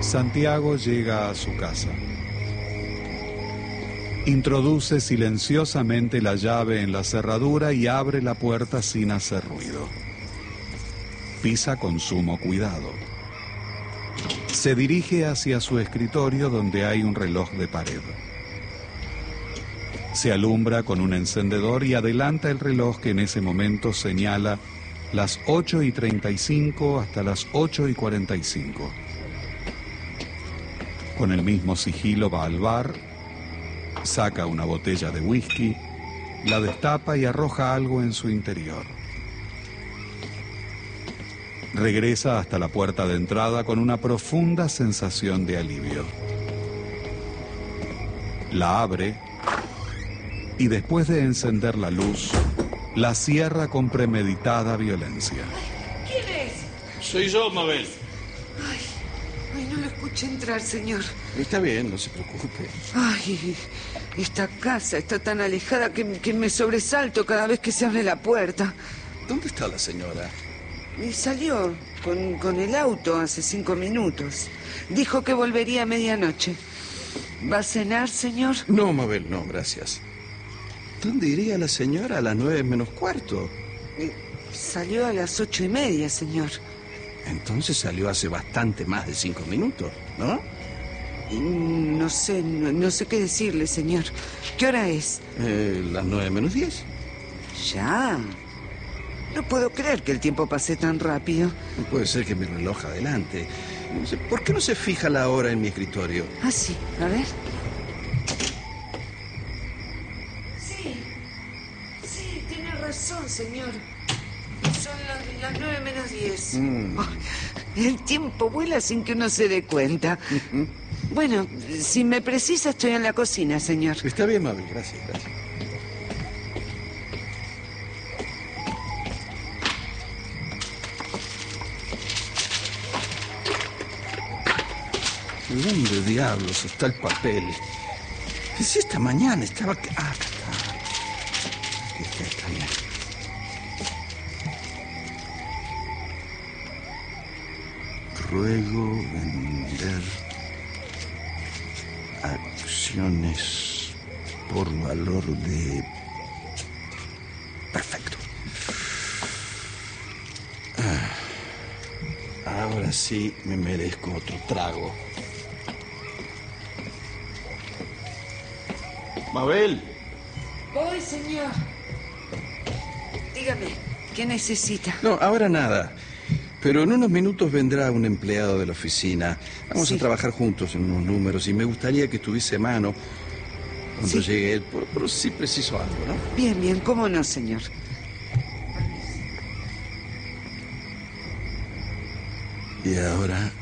Santiago llega a su casa. Introduce silenciosamente la llave en la cerradura y abre la puerta sin hacer ruido. Pisa con sumo cuidado. Se dirige hacia su escritorio donde hay un reloj de pared. Se alumbra con un encendedor y adelanta el reloj que en ese momento señala las 8:35 hasta las 8:45. Con el mismo sigilo va al bar, saca una botella de whisky, la destapa y arroja algo en su interior. Regresa hasta la puerta de entrada con una profunda sensación de alivio. La abre y después de encender la luz, la cierra con premeditada violencia. ¿Quién es? Soy yo, Mabel. Ay, no lo escuché entrar, señor. Está bien, no se preocupe. Ay, esta casa está tan alejada que me sobresalto cada vez que se abre la puerta. ¿Dónde está la señora? Y salió con el auto hace 5 minutos. Dijo que volvería a medianoche. ¿Va a cenar, señor? No, Mabel, no, gracias. ¿Dónde iría la señora a las 9:45? Salió a las 8:30, señor. Entonces salió hace bastante más de 5 minutos, ¿no? No sé qué decirle, señor. ¿Qué hora es? Las 9:10. Ya. No puedo creer que el tiempo pase tan rápido. No puede ser que mi reloj adelante. No sé, ¿por qué no se fija la hora en mi escritorio? Ah, sí. A ver. Sí, tiene razón, señor. Son las 9:10. El tiempo vuela sin que uno se dé cuenta. Bueno, si me precisa, estoy en la cocina, señor. Está bien, Mabel, gracias. ¿Dónde diablos está el papel? Si esta mañana estaba... acá está. Aquí está bien. Ruego vender acciones por valor de... Perfecto. Ahora sí me merezco otro trago. Mabel. Voy, señor. Dígame, ¿qué necesita? No, ahora nada. Pero en unos minutos vendrá un empleado de la oficina. Vamos a trabajar juntos en unos números y me gustaría que estuviese a mano cuando llegue él, por si preciso algo, ¿no? Bien, ¿cómo no, señor? Y ahora